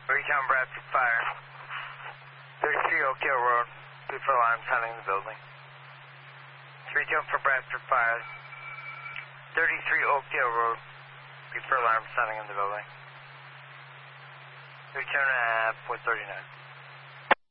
Recon Bradford Fire. 33 Oak Hill Road. Before alarm sounding in the building. 32 for Bradford Fire. 33 Oak Hill Road. Before alarm sounding in the building. Return at 439.